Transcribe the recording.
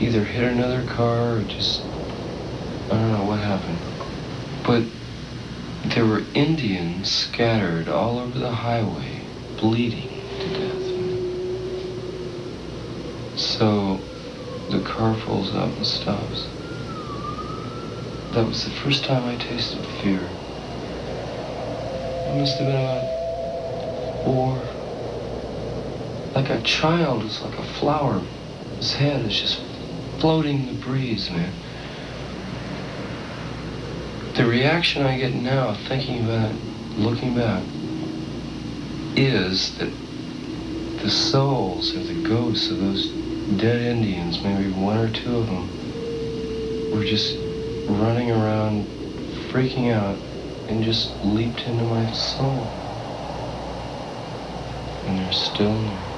either hit another car or just, I don't know what happened. But there were Indians scattered all over the highway, bleeding to death. So the car pulls up and stops. That was the first time I tasted fear. It must have been about 4. Like a child, it's like a flower. His head is just floating in the breeze, man. The reaction I get now, thinking about it, looking back, is that the souls or the ghosts of those dead Indians, maybe 1 or 2 of them, were just running around, freaking out, and just leaped into my soul. And they're still there.